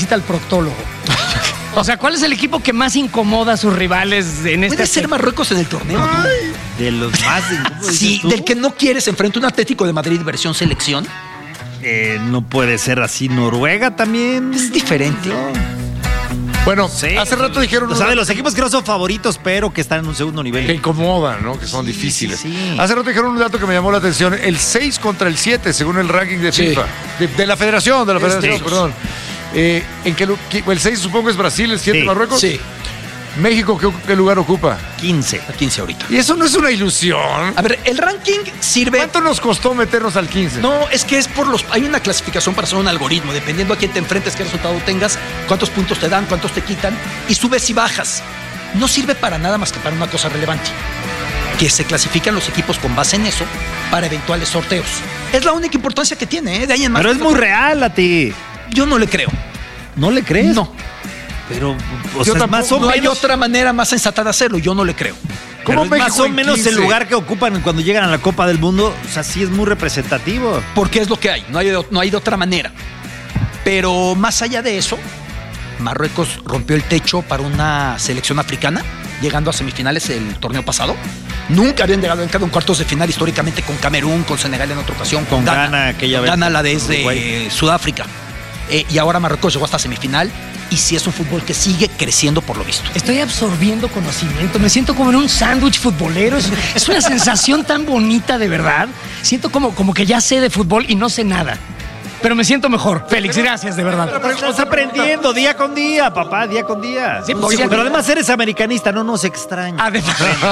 visita al proctólogo. O sea, ¿cuál es el equipo que más incomoda a sus rivales en este? ¿Puede ser Marruecos en el torneo? De los más incómodos. Sí, del que no quieres enfrentar un Atlético de Madrid versión selección. No puede ser así. Noruega también. Es diferente. Bueno, Sí. hace rato dijeron... O sea, de los equipos que no son favoritos, pero que están en un segundo nivel. Que incomodan, ¿no? Que son difíciles. sí. Hace rato dijeron un dato que me llamó la atención. El 6 contra el 7, según el ranking de Sí. FIFA. De la federación, perdón. ¿En el 6 supongo es Brasil, el 7 Sí. Marruecos? Sí, ¿México qué lugar ocupa? 15. a 15 ahorita. Y eso no es una ilusión. A ver, el ranking sirve... ¿Cuánto nos costó meternos al 15? No, es que es por los... Hay una clasificación para hacer un algoritmo, dependiendo a quién te enfrentes, qué resultado tengas, cuántos puntos te dan, cuántos te quitan, y subes y bajas. No sirve para nada más que para una cosa relevante, que se clasifican los equipos con base en eso para eventuales sorteos. Es la única importancia que tiene, ¿eh? De ahí en más. Pero es muy real a ti. Yo no le creo. ¿No le crees? No. Pero, Yo o sea, tampoco. más o No hay menos. otra manera más sensata de hacerlo. Yo no le creo. Pero es más México o en menos 15? el lugar que ocupan cuando llegan a la Copa del Mundo. O sea, sí es muy representativo. Porque es lo que hay. No hay de otra manera. Pero más allá de eso, Marruecos rompió el techo para una selección africana, llegando a semifinales el torneo pasado. Nunca habían llegado en cuartos de final históricamente con Camerún, con Senegal en otra ocasión, con Ghana aquella vez. Ghana la desde Uruguay. Sudáfrica. Y ahora Marruecos llegó hasta semifinal. Y sí es un fútbol que sigue creciendo por lo visto. Estoy absorbiendo conocimiento, me siento como en un sándwich futbolero, es una sensación tan bonita de verdad. Siento como que ya sé de fútbol y no sé nada. Pero me siento mejor. Félix, gracias, de verdad. Estás aprendiendo día con día, papá, día con día. Sí, pues, pero además eres americanista, no nos extraña. Además.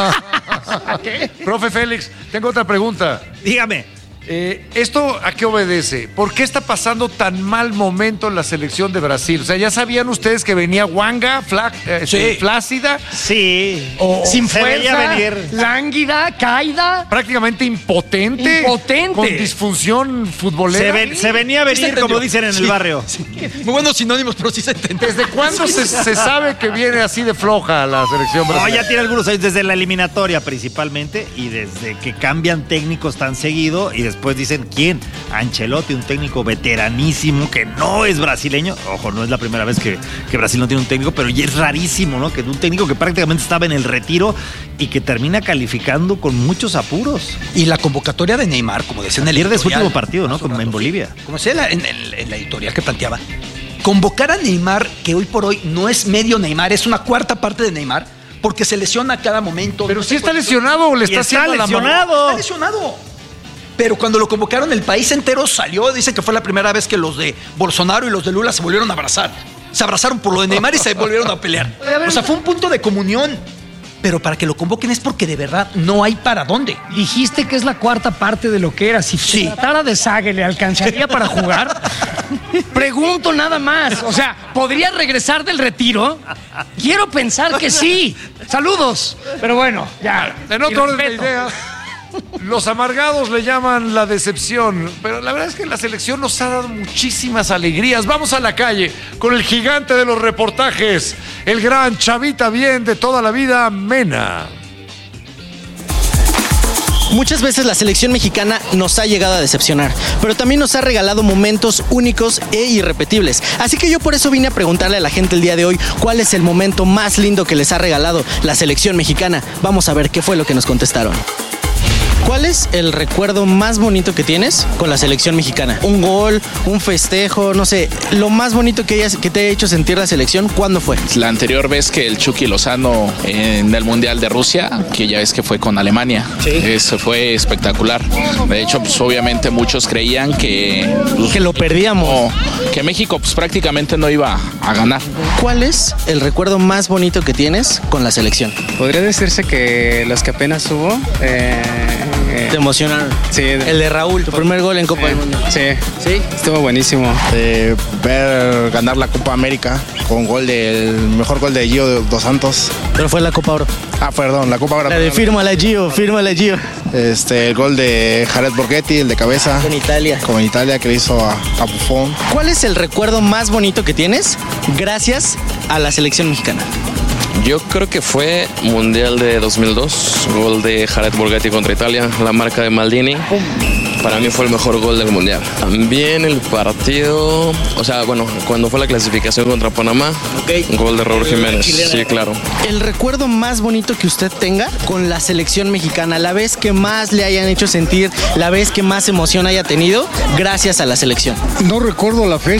Profe Félix, tengo otra pregunta. Dígame. ¿Esto a qué obedece? ¿Por qué está pasando tan mal momento en la selección de Brasil? O sea, ¿ya sabían ustedes que venía Wanga, Sí. flácida, Sí. Sin se veía fuerza, venir. lánguida, caída. prácticamente impotente? Impotente. Con disfunción futbolera. Se venía a Sí se venir, como entendió. dicen en el Sí. barrio. Muy buenos sinónimos, pero sí se entendió. ¿Desde cuándo se sabe que viene así de floja la selección No, brasileña? ya tiene algunos años, desde la eliminatoria principalmente, y desde que cambian técnicos tan seguido, y después dicen, ¿quién? Ancelotti, un técnico veteranísimo que no es brasileño. Ojo, no es la primera vez que Brasil no tiene un técnico, pero ya es rarísimo, ¿no? Que un técnico que prácticamente estaba en el retiro y que termina calificando con muchos apuros. Y la convocatoria de Neymar, como decía en el Pierde su editorial, último partido, ¿no? hace un Como en rato, Bolivia. sí. Como decía en la editorial que planteaba, convocar a Neymar, que hoy por hoy no es medio Neymar, es una cuarta parte de Neymar, porque se lesiona a cada momento. ¿Pero No sí sé está cuál- lesionado o le Y está está haciendo la lesionado. Está lesionado. Pero cuando lo convocaron, el país entero salió. Dicen que fue la primera vez que los de Bolsonaro y los de Lula se volvieron a abrazar. Se abrazaron por lo de Neymar y se volvieron a pelear. O sea, fue un punto de comunión. Pero para que lo convoquen es porque de verdad no hay para dónde. Dijiste que es la cuarta parte de lo que era. Si Sí. se tratara de Sague, ¿le alcanzaría para jugar? Pregunto nada más. O sea, ¿podría regresar del retiro? Quiero pensar que sí. Saludos. Pero bueno, ya. En otro orden de ideas, los amargados le llaman la decepción, pero la verdad es que la selección nos ha dado muchísimas alegrías. Vamos a la calle con el gigante de los reportajes, el gran chavita bien de toda la vida, Mena. Muchas veces la selección mexicana nos ha llegado a decepcionar, pero también nos ha regalado momentos únicos e irrepetibles. Así que yo por eso vine a preguntarle a la gente el día de hoy cuál es el momento más lindo que les ha regalado la selección mexicana. Vamos a ver qué fue lo que nos contestaron. ¿Cuál es el recuerdo más bonito que tienes con la selección mexicana? Un gol, un festejo, no sé, lo más bonito que te haya hecho sentir la selección, ¿cuándo fue? La anterior vez que el Chucky Lozano en el Mundial de Rusia, que ya ves que fue con Alemania, eso fue espectacular. De hecho, pues obviamente muchos creían que lo perdíamos. que México pues prácticamente no iba a ganar. ¿Cuál es el recuerdo más bonito que tienes con la selección? Podría decirse que los que apenas hubo. ¿Te emocionaron? Sí, El de Raúl, tu primer gol en Copa del Mundo. sí, ¿Sí? estuvo buenísimo. Ver ganar la Copa América con mejor gol de Gio dos Santos. Pero fue la Copa Oro. Perdón, la Copa Oro. La de fírmala Gio. El gol de Jared Borghetti, el de cabeza. Con Italia. Con Italia, que le hizo a Buffon. ¿Cuál es el recuerdo más bonito que tienes gracias a la selección mexicana? Yo creo que fue Mundial de 2002, gol de Jared Borghetti contra Italia, la marca de Maldini. Para mí fue el mejor gol del Mundial. También el partido, o sea, bueno, cuando fue la clasificación contra Panamá, un gol de Raúl Jiménez. Sí, claro. El recuerdo más bonito que usted tenga con la selección mexicana, la vez que más le hayan hecho sentir, la vez que más emoción haya tenido, gracias a la selección. No recuerdo la fecha.